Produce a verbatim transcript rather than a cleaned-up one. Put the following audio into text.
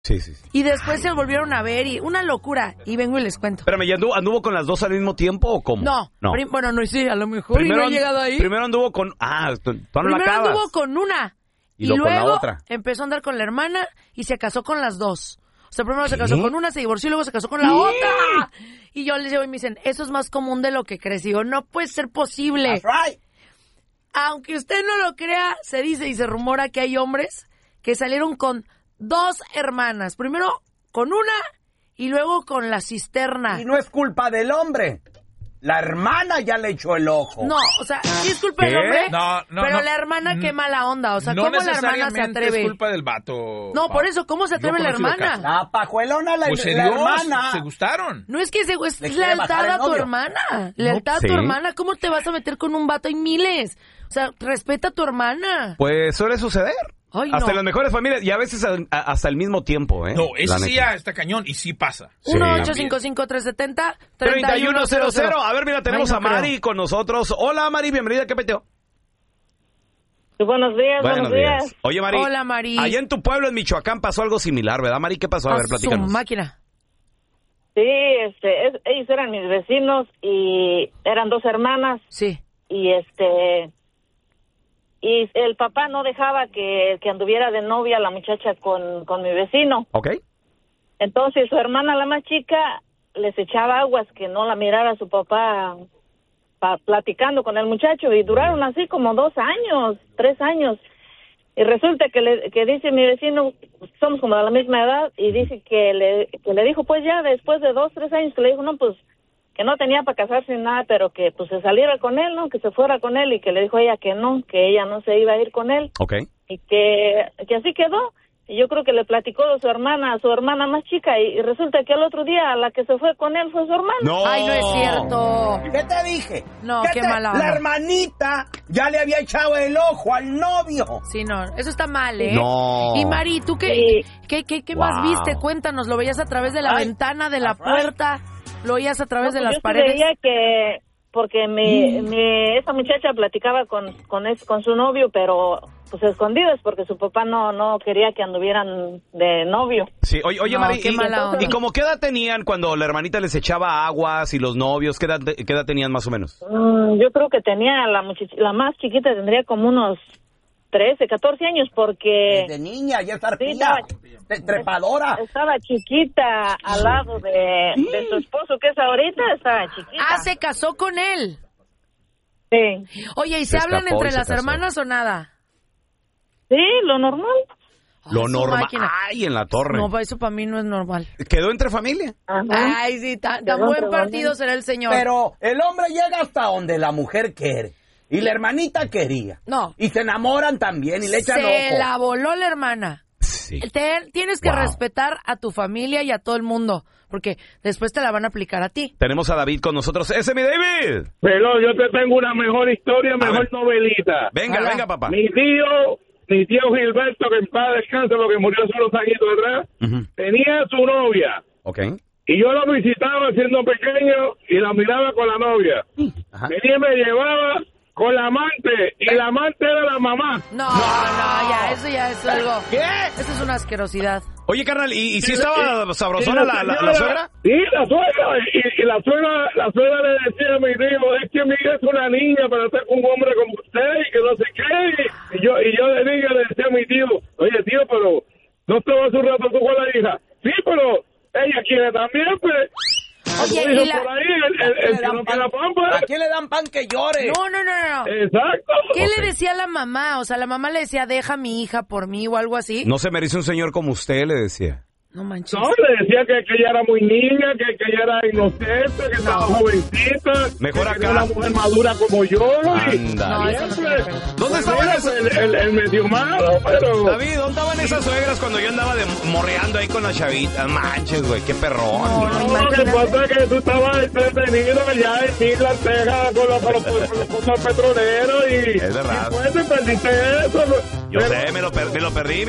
Sí, sí, sí. Y después se volvieron a ver y una locura. Y vengo y les cuento. Espérame, ¿ya anduvo, anduvo con las dos al mismo tiempo o cómo? No. no. Prim- bueno, no, sí, a lo mejor Primero, y no he llegado ahí. Primero anduvo con... Ah, tú, tú no la Primero acabas. anduvo con una. Y, Y, luego luego con la otra. empezó a andar con la hermana y se casó con las dos. O sea, primero ¿Qué? se casó con una, se divorció y luego se casó con la ¿Qué? otra. Y yo les digo y me dicen, eso es más común de lo que crees. Y digo, no puede ser posible. That's right. Aunque usted no lo crea, se dice y se rumora que hay hombres que salieron con dos hermanas. Primero con una y luego con la cisterna. Y no es culpa del hombre. La hermana ya le echó el ojo. No, o sea, sí es culpa del ¿Qué? hombre, No, no, pero no. la hermana qué mala onda. O sea, no ¿cómo la hermana se necesariamente atreve? es culpa del vato. No, pa. por eso, ¿cómo se atreve Yo la conocí de hermana? La pajuelona, la, Pues se la dio, hermana. se gustaron. No es que se, es Le quiere bajar lealtad el a tu novio. hermana. Lealtad sí. a tu hermana. ¿Cómo te vas a meter con un vato? Hay miles. O sea, respeta a tu hermana. Pues suele suceder. Ay, Hasta no. en las mejores familias y a veces a- a- hasta el mismo tiempo, ¿eh? No, ese La sí neta. ya está cañón y sí pasa. Sí. uno ocho cinco cinco tres siete cero treinta y uno cero cero. A ver, mira, tenemos Ay, no a Mari creo. con nosotros. Hola, Mari, bienvenida. ¿Qué peteo? Buenos días, buenos, días. Oye, Mari. Hola, Mari. Allá en tu pueblo, en Michoacán, pasó algo similar, ¿verdad, Mari? ¿Qué pasó? A A ver, su platícanos. máquina. Sí, este, es- ellos eran mis vecinos y eran dos hermanas Sí. y este y el papá no dejaba que, que anduviera de novia la muchacha con, con mi vecino. ¿Ok? Entonces su hermana, la más chica, les echaba aguas que no la mirara su papá pa- platicando con el muchacho y duraron así como dos años, tres años. Y resulta que le que dice mi vecino, somos como de la misma edad, y dice que le, que le dijo, pues ya después de dos, tres años, que le dijo, no, pues que no tenía para casarse ni nada, pero que pues se saliera con él, ¿no? Que se fuera con él, y que le dijo a ella que no, que ella no se iba a ir con él, ¿Ok? y que, que así quedó. Y yo creo que le platicó de su hermana, a su hermana más chica, y, y resulta que el otro día la que se fue con él fue su hermana. No. Ay, no es cierto. ¿Qué te dije? No, ¿Qué qué te- mala La onda. hermanita ya le había echado el ojo al novio. Sí, no, eso está mal, ¿eh? No. Y Mari, ¿tú qué, Sí. qué, qué, qué Wow. más viste? Cuéntanos, ¿lo veías a través de la Ay, ventana, de la that's right. puerta? ¿Lo oías a través No, de pues las yo sí paredes? veía que porque mi, mi esa muchacha platicaba con con, es- con su novio, pero pues escondidas porque su papá no no quería que anduvieran de novio. Sí, oye, oye No, Mari, qué y, mala onda. ¿y como qué edad tenían cuando la hermanita les echaba aguas y los novios? ¿Qué edad, qué edad tenían más o menos? Mm, yo creo que tenía la muchach- la más chiquita tendría como unos trece, catorce años porque Desde niña, ya está Sí, arpía, estaba- tre- trepadora. estaba chiquita al lado de, de su esposo, que es ahorita, estaba chiquita. Ah, se casó con él. Sí, Oye, ¿y Se se, hablan escapó y entre se las casó. hermanas o nada? sí, lo normal. Lo Ay, su normal. máquina. Ay, en la torre. No, eso para mí no es normal. ¿Quedó entre familia? Ajá. Ay, sí, tan, tan Perdón, buen perdón. partido será el señor. Pero el hombre llega hasta donde la mujer quiere. Y la hermanita quería. No. Y se enamoran también y le echan Se ojo. la voló la hermana. Sí. Te- tienes que Wow. respetar a tu familia y a todo el mundo, porque después te la van a aplicar a ti. Tenemos a David con nosotros. ¡Ese es mi David! Pero yo te tengo una mejor historia, mejor ver. novelita. Venga, Hola. venga, papá. Mi tío, mi tío Gilberto, que en paz descanse, porque murió hace unos añitos atrás, Ujú. tenía su novia. Ok. Y yo lo visitaba siendo pequeño y la miraba con la novia. Ajá. Venía y me llevaba con la amante, y la amante era la mamá. No, no, ya, eso ya es algo. ¿Qué? Eso es una asquerosidad. Oye, carnal, ¿y, y si Y- estaba y- sabrosona y la, la, la señora- suegra? Sí, la suegra. Y, y la suegra la suegra le decía a mi tío, es que mi hija es una niña para estar con un hombre como usted y que no sé qué. Y yo, y yo de niña le decía a mi tío, oye, tío, pero no te vas un rato tú con la hija. Sí, pero ella quiere también, pues. Oye, Como dicen y la- por ahí, el, el, el que no pega pan, pues. ¿A quién le dan pan que llore? No, no, no, no. Exacto. ¿Qué Ok. le decía a la mamá? O sea, la mamá le decía, deja a mi hija por mí o algo así. No se merece un señor como usted, le decía. No manches. No, le decía que, que ella era muy niña, que, que ella era inocente, que estaba jovencita. Mejor que acá. era una mujer madura como yo. y- Anda. No, eso no siempre. tiene pelo. ¿Dónde Pues estaban mira, esas- el, el, el medio malo, pero... David, ¿dónde estaban esas suegras cuando yo andaba de morreando ahí con las chavitas? Manches, güey, qué perrón. No, no, No, imagínate. lo que pasa es que tú estabas entretenido allá en Midland, Texas, con los, con los, con los pozos petroleros y... Es verdad. Y pues te perdiste eso. Yo Pero- sé, me lo, per- me lo perdí,